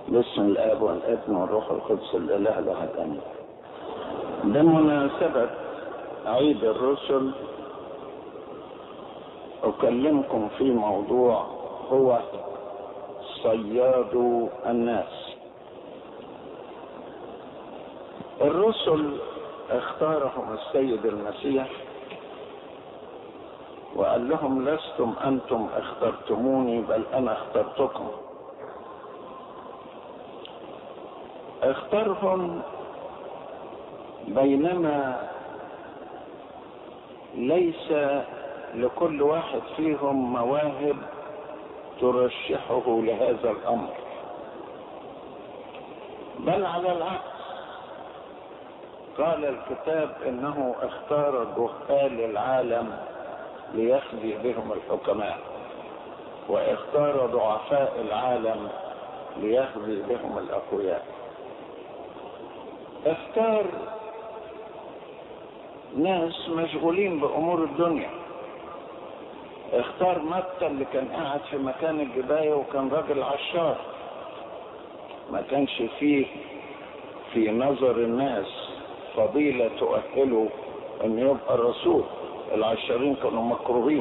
باسم الآب والابن والروح القدس الإله الواحد آمين. بمناسبة عيد الرسل أكلمكم في موضوع هو صياد الناس. الرسل اختارهم السيد المسيح وقال لهم لستم أنتم اخترتموني بل أنا اخترتكم. اختارهم بينما ليس لكل واحد فيهم مواهب ترشحه لهذا الأمر، بل على العكس قال الكتاب إنه اختار جهال العالم ليخزي بهم الحكماء، واختار ضعفاء العالم ليخزي بهم الأقوياء. اختار ناس مشغولين بأمور الدنيا. اختار متى اللي كان قاعد في مكان الجباية وكان راجل عشار، ما كانش فيه في نظر الناس فضيلة تؤهله ان يبقى الرسول. العشارين كانوا مكروهين.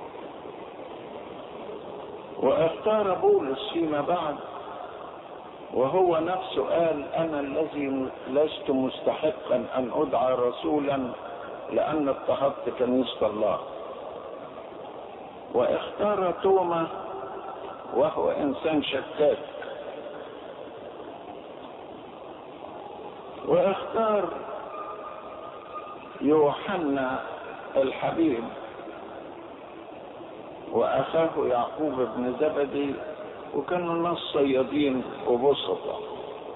واختار بولس فيما بعد وهو نفسه قال انا الذي لست مستحقا ان ادعى رسولا لان اضطهدت كنيسة الله. واختار توما وهو انسان شكاك. واختار يوحنا الحبيب واخاه يعقوب بن زبدي، وكانوا ناس صيادين وبسطة.